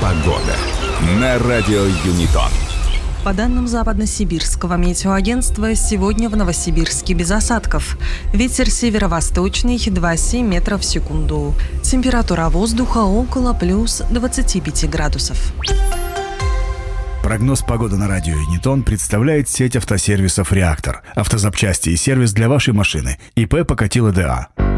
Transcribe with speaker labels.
Speaker 1: Погода на радио Юнитон.
Speaker 2: По данным Западно-Сибирского метеоагентства, сегодня в Новосибирске без осадков. Ветер северо-восточный 2,7 метров в секунду. Температура воздуха около плюс 25 градусов.
Speaker 3: Прогноз погоды на радио Юнитон представляет сеть автосервисов «Реактор». Автозапчасти и сервис для вашей машины. ИП Покатило ДА.